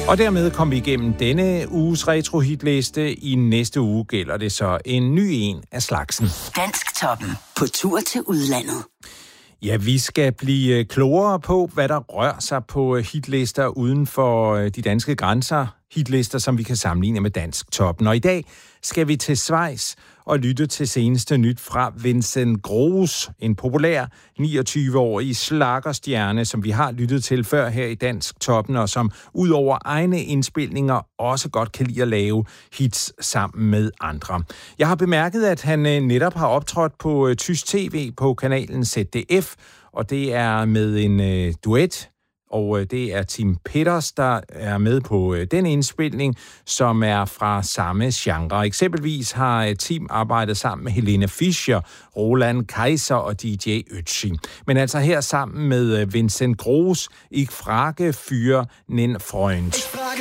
Og dermed kom vi igennem denne uges retro-hitliste. I næste uge gælder det så en ny en af slagsen. Dansktoppen på tur til udlandet. Ja, vi skal blive klogere på, hvad der rører sig på hitlister uden for de danske grænser. Hitlister, som vi kan sammenligne med Dansktoppen. Og i dag skal vi til Schweiz og lytte til seneste nyt fra Vincent Gross, en populær 29-årig slaggerstjerne, som vi har lyttet til før her i Dansktoppen, og som ud over egne indspilninger også godt kan lide at lave hits sammen med andre. Jeg har bemærket, at han netop har optrådt på tysk tv på kanalen ZDF, og det er med en duet. Og det er Tim Peters, der er med på den indspilning, som er fra samme genre. Eksempelvis har Tim arbejdet sammen med Helene Fischer, Roland Kaiser og DJ Ötzi. Men altså her sammen med Vincent Gross, Ich frage für nen Freund.